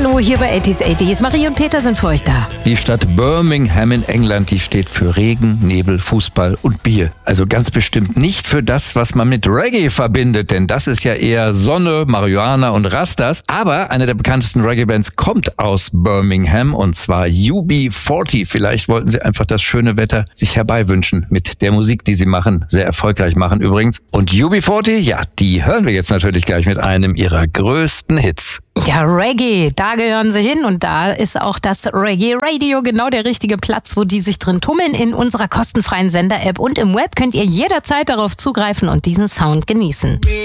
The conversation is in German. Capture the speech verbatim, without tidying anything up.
Hallo, hier bei achtzig achtzig. Marie und Peter sind für euch da. Die Stadt Birmingham in England, die steht für Regen, Nebel, Fußball und Bier. Also ganz bestimmt nicht für das, was man mit Reggae verbindet, denn das ist ja eher Sonne, Marihuana und Rastas. Aber eine der bekanntesten Reggae-Bands kommt aus Birmingham, und zwar U B vierzig. Vielleicht wollten sie einfach das schöne Wetter sich herbeiwünschen mit der Musik, die sie machen, sehr erfolgreich machen übrigens. Und U B vierzig, ja, die hören wir jetzt natürlich gleich mit einem ihrer größten Hits. Ja, Reggae, da gehören sie hin, und da ist auch das Reggae Radio genau der richtige Platz, wo die sich drin tummeln. In unserer kostenfreien Sender-App und im Web könnt ihr jederzeit darauf zugreifen und diesen Sound genießen.